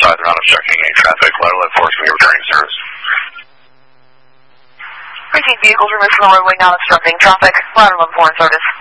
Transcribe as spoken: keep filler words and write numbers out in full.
advised not obstructing any traffic. Lateral enforcement, your returning service. Precinct vehicles removed from the roadway, not obstructing traffic. Lateral enforcement service.